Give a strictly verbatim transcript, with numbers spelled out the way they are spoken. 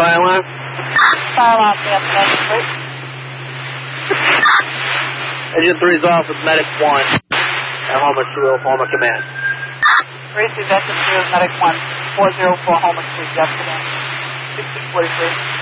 fire alarm? Fire alarm, yes, Engine three. Engine three's off with Medic one. And Homer two, Oklahoma Command. Receive Engine three with Medic one. four zero four Homer two, yes, command. sixteen forty-three.